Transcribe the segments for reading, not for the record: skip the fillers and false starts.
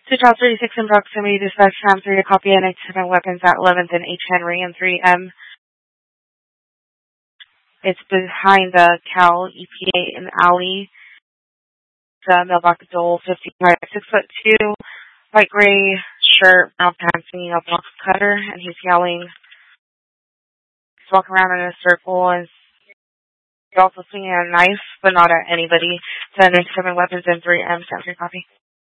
To Child 36 in proximity, dispatch time 3 to copy and 97 weapons at 11th and H. Henry and 3M. It's behind the Cal EPA in the alley. The mailbox Dole 55, 6'2", white gray shirt, brown pants, swinging a box cutter, and he's yelling. He's walking around in a circle, and he's also swinging a knife, but not at anybody. 97 weapons and 3M. Sound 3 copy.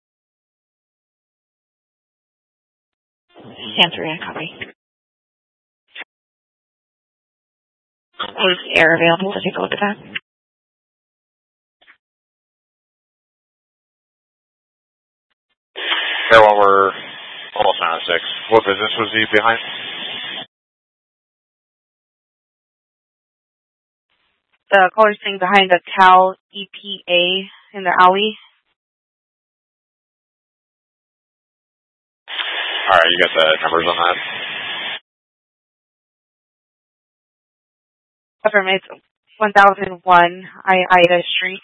Sound 3 copy. Is air available to take a look at that? Yeah, well, we're almost 9 to 6. What business was he behind? The caller's thing behind the Cal EPA in the alley. All right, you got the numbers on that? It's 1001 Ida Street.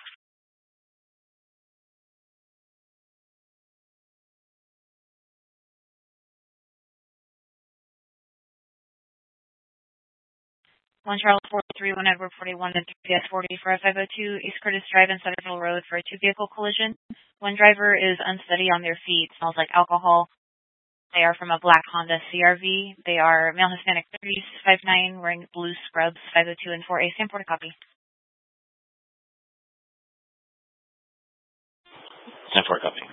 One Charlotte 43, 1 Edward 41, and 3PS 40 for F502 East Curtis Drive and Centerville Road for a 2-vehicle collision. One driver is unsteady on their feet, smells like alcohol. They are from a black Honda CRV. They are male Hispanic 30s, 5'9", wearing blue scrubs, 502 and 4A. Stand for a copy. Stand for a copy.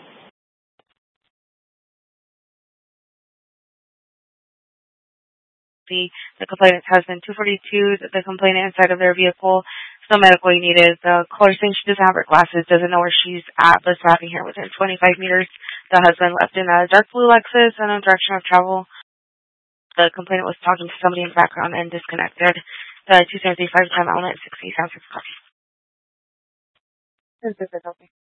The complainant's husband, 242, the complainant inside of their vehicle, still medically needed. The caller saying she doesn't have her glasses, doesn't know where she's at, but stopping here within 25 meters. The husband left in a dark blue Lexus in a direction of travel. The complainant was talking to somebody in the background and disconnected. The 275 time element 60 sounds 6 copy.